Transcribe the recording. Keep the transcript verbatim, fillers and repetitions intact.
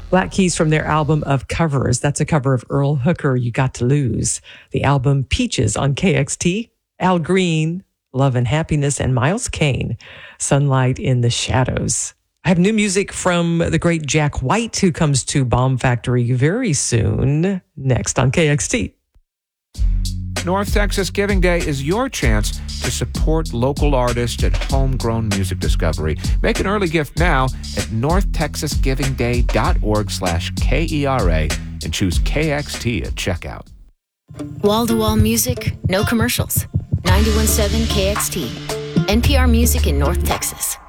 Black Keys from their album of covers. That's a cover of Earl Hooker, You Got to Lose. The album Peaches on K X T. Al Green, Love and Happiness, and Miles Kane, Sunlight in the Shadows. I have new music from the great Jack White, who comes to Bomb Factory very soon, next on K X T. North Texas Giving Day is your chance to support local artists and homegrown music discovery. Make an early gift now at northtexasgivingday.org slash K-E-R-A and choose K X T at checkout. Wall-to-wall music, no commercials. ninety-one point seven K X T, N P R Music in North Texas.